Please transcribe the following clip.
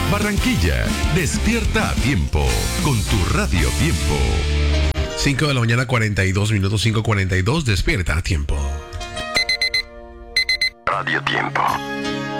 Barranquilla, despierta a tiempo con tu Radio Tiempo. 5 de la mañana, 42 minutos, 5:42, despierta a tiempo. Radio Tiempo.